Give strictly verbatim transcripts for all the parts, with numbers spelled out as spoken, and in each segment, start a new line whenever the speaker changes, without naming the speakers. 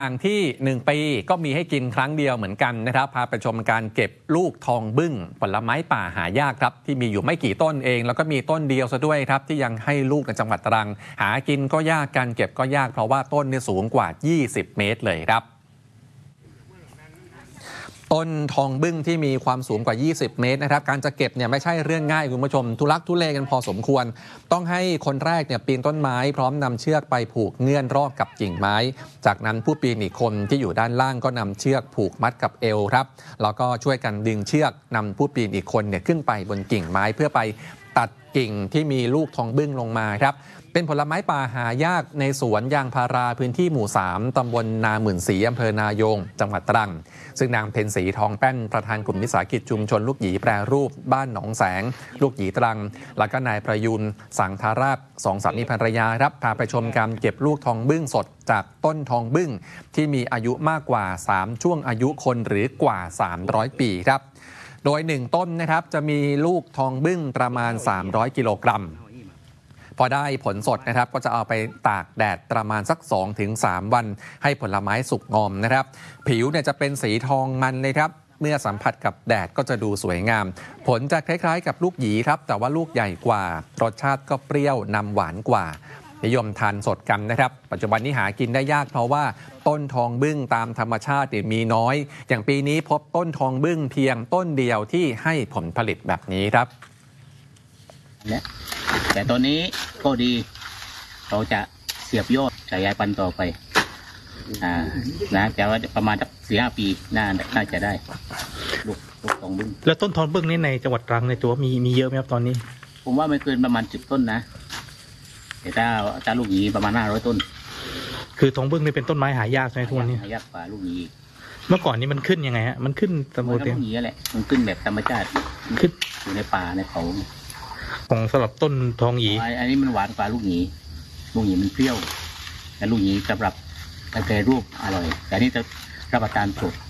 อย่างที่หนึ่งปีก็มีให้กินครั้งเดียวเหมือนกันนะครับพาไปชมการเก็บลูกทองบึ้งผลไม้ป่าหายากครับที่มีอยู่ไม่กี่ต้นเองแล้วก็มีต้นเดียวซะด้วยครับที่ยังให้ลูกในจังหวัดตรังหากินก็ยากการเก็บก็ยากเพราะว่าต้นนี่สูงกว่ายี่สิบเมตรเลยครับต้นทองบึ้งที่มีความสูงกว่ายี่สิบเมตรนะครับการจะเก็บเนี่ยไม่ใช่เรื่องง่ายคุณผู้ชมทุลักทุเลกันพอสมควรต้องให้คนแรกเนี่ยปีนต้นไม้พร้อมนำเชือกไปผูกเงื่อนรอกกับกิ่งไม้จากนั้นผู้ปีนอีกคนที่อยู่ด้านล่างก็นำเชือกผูกมัดกับเอวครับแล้วก็ช่วยกันดึงเชือกนำผู้ปีนอีกคนเนี่ยขึ้นไปบนกิ่งไม้เพื่อไปตัดกิ่งที่มีลูกทองบึ้งลงมาครับเป็นผลไม้ป่าหายากในสวนยางพาราพื้นที่หมู่สามตำบลนาหมื่นศรีอำเภอนายงจังหวัดตรังซึ่งนางเพ็ญศรีทองแป้นประธานกลุ่มวิสาหกิจชุมชนลูกหยีแปรรูปบ้านหนองแสงลูกหยีตรังแล้วก็นายประยุนสังทาราชสองสามีภรรยาครับพาไปชมการเก็บลูกทองบึ้งสดจากต้นทองบึ้งที่มีอายุมากกว่าสามช่วงอายุคนหรือกว่าสามร้อยปีครับโดยหนึ่งต้นนะครับจะมีลูกทองบึ้งประมาณสามร้อยกิโลกรัมพอได้ผลสดนะครับก็จะเอาไปตากแดดประมาณสัก สองถึงสาม วันให้ผลไม้สุกงอมนะครับผิวเนี่ยจะเป็นสีทองมันเลยครับเมื่อสัมผัสกับแดดก็จะดูสวยงามผลจะคล้ายๆกับลูกหยีครับแต่ว่าลูกใหญ่กว่ารสชาติก็เปรี้ยวนำหวานกว่านิยมทานสดกันนะครับปัจจุบันนี้หากินได้ยากเพราะว่าต้นทองบึ้งตามธรรมชาติมีน้อยอย่างปีนี้พบต้นทองบึ้งเพียงต้นเดียวที่ให้ผลผลิตแบบนี้ครับ
แต่ตัวนี้ก็ดีเราจะเสียบยอดขยายพันธุ์ต่อไปอ่านะแต่ว่าประมาณสักสี่ห้าปีน่าน่าจะได้ลูกลูกทองบึ้ง
แล้วต้นทองบึ้งนี่ในจังหวัดตรังในตัวมีมีเยอะไหมครับตอนนี้
ผมว่าไม่เกินประมาณสิบต้นนะแต่ถ้าถ้าลูกหยีประมาณห้าร้อยต้น
คือทองบึ้งนี่เป็นต้นไม้หายากใช่ไหมทุกวันนี้
หายากกว่าลูกหยี
เมื่อก่อนนี้มันขึ้นยังไงฮะมันขึ้นตามปกติ
ลูกหยีแหละมันขึ้นแบบธรรมชาติขึ้นอยู่ในป่าในเขา
ของสำหรับต้นทองหยี
อันนี้มันหวานกว่าลูกหยีลูกหยีมันเปรี้ยวแต่ลูกหยีสำหรับแปรรูปอร่อยแต่นี่จะรับประทานสด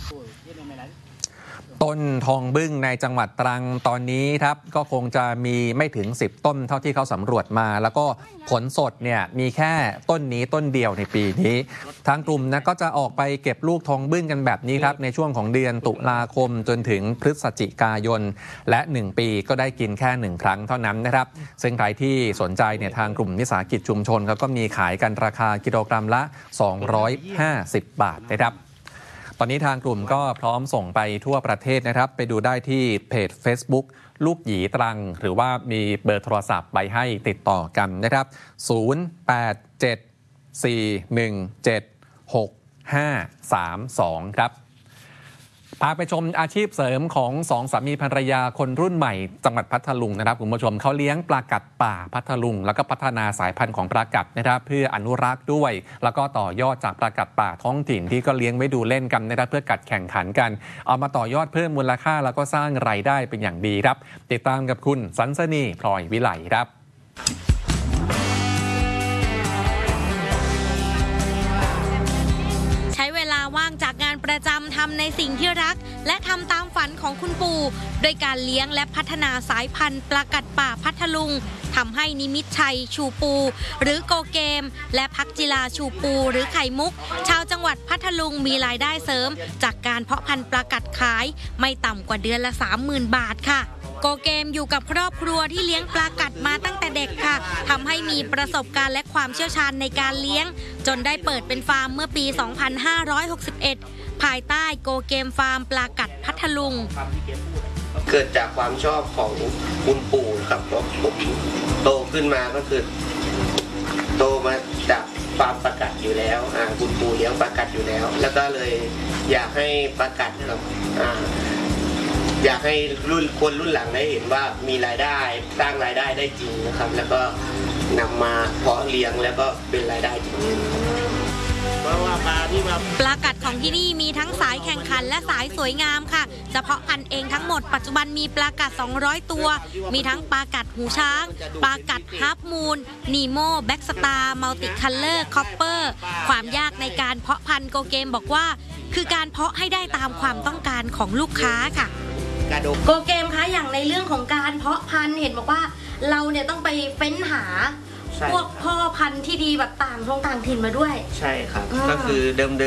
ต้นทองบึ้งในจังหวัดตรังตอนนี้ครับก็คงจะมีไม่ถึงสิบต้นเท่าที่เขาสำรวจมาแล้วก็ผลสดเนี่ยมีแค่ต้นนี้ต้นเดียวในปีนี้ทางกลุ่มนะก็จะออกไปเก็บลูกทองบึ้งกันแบบนี้ครับในช่วงของเดือนตุลาคมจนถึงพฤศจิกายนและหนึ่งปีก็ได้กินแค่หนึ่งครั้งเท่านั้นนะครับซึ่งใครที่สนใจเนี่ยทางกลุ่มวิสาหกิจชุมชนเขาก็มีขายกันราคากิโลกรัมละสองร้อยห้าสิบบาทนะครับตอนนี้ทางกลุ่มก็พร้อมส่งไปทั่วประเทศนะครับไปดูได้ที่เพจ Facebook ลูกหยีตรังหรือว่ามีเบอร์โทรศัพท์ไปให้ติดต่อกันนะครับศูนย์ แปด เจ็ด สี่ หนึ่ง เจ็ด หก ห้า สาม สองครับพาไปชมอาชีพเสริมของสองสามีภรรยาคนรุ่นใหม่จังหวัดพัทลุงนะครับคุณผู้ชมเขาเลี้ยงปลากัดป่าพัทลุงแล้วก็พัฒนาสายพันธุ์ของปลากัดนะครับเพื่ออนุรักษ์ด้วยแล้วก็ต่อยอดจากปลากัดป่าท้องถิ่นที่ก็เลี้ยงไว้ดูเล่นกันนะครับเพื่อกัดแข่งขันกันเอามาต่อยอดเพิ่มมูลค่าแล้วก็สร้างรายได้เป็นอย่างดีครับติดตามกับคุณสันสนีพลอยวิไลครับ
ว่างจากงานประจำทำในสิ่งที่รักและทำตามฝันของคุณปู่โดยการเลี้ยงและพัฒนาสายพันธุ์ปลากัดป่าพัทลุงทำให้นิมิตชัยชูปูหรือโกเกมและพักจิลาชูปูหรือไข่มุกชาวจังหวัดพัทลุงมีรายได้เสริมจากการเพาะพันธุ์ปลากัดขายไม่ต่ำกว่าเดือนละ สามหมื่น บาทค่ะโกเกมอยู่กับครอบครัวที่เลี้ยงปลากัดมาตั้งแต่เด็กค่ะทำให้มีประสบการณ์และความเชี่ยวชาญในการเลี้ยงจนได้เปิดเป็นฟาร์มเมื่อปี สองพันห้าร้อยหกสิบเอ็ด ภายใต้โกเกมฟาร์มปลากัดพัทลุง
เกิดจากความชอบของคุณปู่ครับเพราะผมโตขึ้นมาก็คือโตมาจากฟาร์มปลากัดอยู่แล้วอ่าคุณปู่เลี้ยงปลากัดอยู่แล้วแล้วก็เลยอยากให้ปลากัดครับอ่าอยากให้รุ่นคนรุ่นหลังได้เห็นว่ามีรายได้สร้างรายได้ได้จริงนะครับแล้วก็นำมาเพาะเลี้ยงแล้วก็เป็นรายได้จริงเพราะว่าปลาที่มา
ปลากัดของที่นี่มีทั้งสายแข่งขันและสายสวยงามค่ะเฉพาะพันธุ์เองทั้งหมดปัจจุบันมีปลากัดสองร้อยตัวมีทั้งปลากัดหูช้างปลากัดฮาร์ฟมูนนีโม่แบ็กสตาร์มัลติคัลเลอร์คอปเปอร์ความยากในการเพาะพันธุ์โกเกมบอกว่าคือการเพาะให้ได้ตามความต้องการของลูกค้าค่ะโกเกมคะอย่างในเรื่องของการเพาะพันธุ์เห็นบอกว่าเราเนี่ยต้องไปเฟ้นหาพวกพ่อพันธุ์ที่ดีแบบต่างท้องต่างถิ่นมาด้วย
ใช่ครับก็คือเดิม